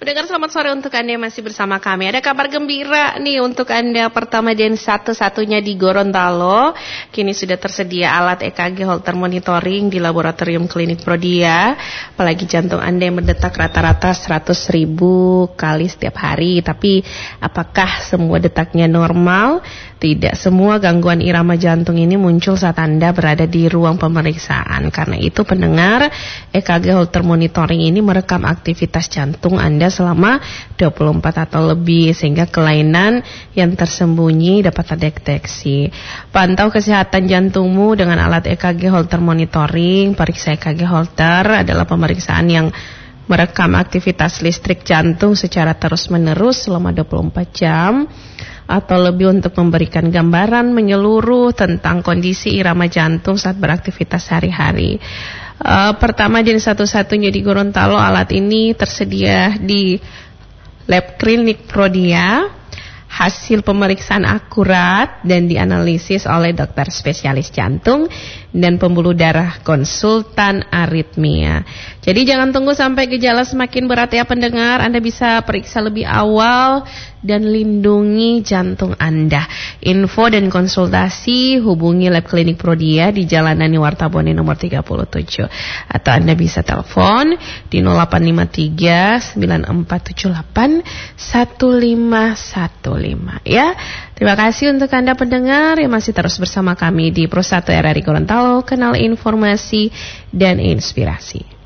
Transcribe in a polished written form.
Pendengar selamat sore untuk Anda yang masih bersama kami. Ada kabar gembira nih untuk Anda. Pertama dan satu-satunya di Gorontalo, kini sudah tersedia alat EKG Holter monitoring di Laboratorium Klinik Prodia. Apalagi jantung Anda yang mendetak rata-rata 100.000 kali setiap hari. Tapi apakah semua detaknya normal? Tidak semua gangguan irama jantung ini muncul saat Anda berada di ruang pemeriksaan. Karena itu pendengar, EKG Holter monitoring ini merekam aktivitas jantung Anda selama 24 atau lebih, sehingga kelainan yang tersembunyi dapat terdeteksi. Pantau kesehatan jantungmu dengan alat EKG Holter monitoring. Periksa EKG Holter adalah pemeriksaan yang merekam aktivitas listrik jantung secara terus-menerus selama 24 jam atau lebih untuk memberikan gambaran menyeluruh tentang kondisi irama jantung saat beraktivitas sehari-hari. Pertama dan satu-satunya di Gorontalo, alat ini tersedia di Lab Klinik Prodia. Hasil pemeriksaan akurat dan dianalisis oleh dokter spesialis jantung dan pembuluh darah konsultan aritmia. Jadi jangan tunggu sampai gejala semakin berat ya pendengar. Anda bisa periksa lebih awal dan lindungi jantung Anda. Info dan konsultasi hubungi Lab Klinik Prodia di Jalan Nani Wartabone nomor 37. Atau Anda bisa telepon di 0853 9478 1515 ya. Terima kasih untuk Anda pendengar yang masih terus bersama kami di Pro 1 RRI Gorontalo, kanal informasi dan inspirasi.